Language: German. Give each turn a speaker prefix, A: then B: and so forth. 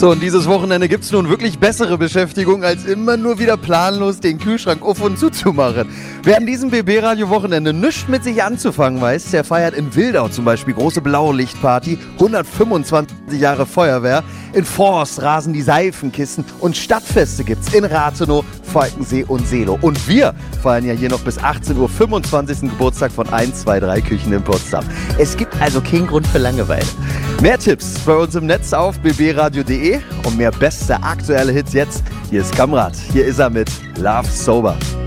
A: So, und dieses Wochenende gibt es nun wirklich bessere Beschäftigung, als immer nur wieder planlos den Kühlschrank auf und zuzumachen. Wer an diesem BB-Radio-Wochenende nichts mit sich anzufangen weiß, der feiert in Wildau zum Beispiel große Blaulichtparty, 125 Jahre Feuerwehr, in Forst rasen die Seifenkissen und Stadtfeste gibt's in Rathenow, Falkensee und Seelow. Und wir feiern ja hier noch bis 18 Uhr 25. Geburtstag von 1, 2, 3 Küchen in Potsdam. Es gibt also keinen Grund für Langeweile. Mehr Tipps bei uns im Netz auf bbradio.de und mehr beste aktuelle Hits jetzt. Hier ist Kamrat, hier ist er mit Love Sober.